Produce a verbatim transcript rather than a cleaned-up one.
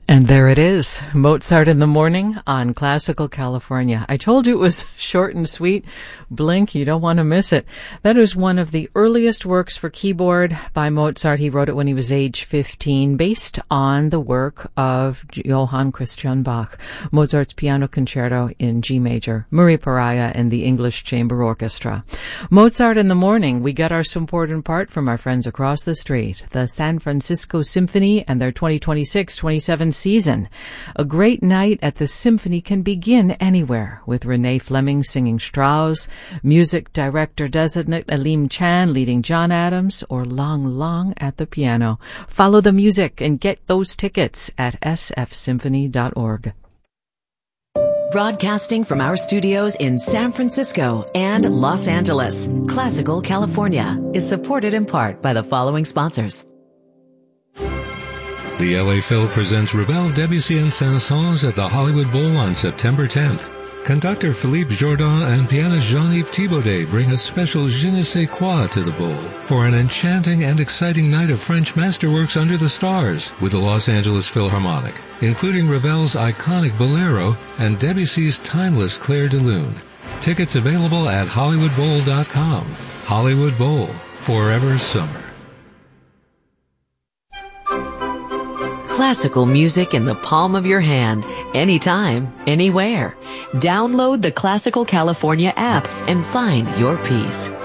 And there it is, Mozart in the Morning on Classical California. I told you it was short and sweet. Blink, you don't want to miss it. That is one of the earliest works for keyboard by Mozart. He wrote it when he was age fifteen, based on the work of Johann Christian Bach, Mozart's Piano Concerto in G major, Murray Pariah and the English Chamber Orchestra. Mozart in the Morning, we get our support in part from our friends across the street, the San Francisco Symphony and their twenty twenty-six twenty-seven season. A great night at the Symphony can begin anywhere, with Renee Fleming singing Strauss, music director designate Aleem Chan leading John Adams, or Lang Lang at the piano. Follow the music and get those tickets at s f symphony dot org. Broadcasting from our studios in San Francisco and Los Angeles, Classical California is supported in part by the following sponsors. The L A Phil presents Ravel, Debussy and Saint-Saëns at the Hollywood Bowl on September tenth. Conductor Philippe Jourdan and pianist Jean-Yves Thibaudet bring a special je ne sais quoi to the bowl for an enchanting and exciting night of French masterworks under the stars with the Los Angeles Philharmonic, including Ravel's iconic Bolero and Debussy's timeless Clair de Lune. Tickets available at hollywood bowl dot com. Hollywood Bowl, forever summer. Classical music in the palm of your hand, anytime, anywhere. Download the Classical California app and find your piece.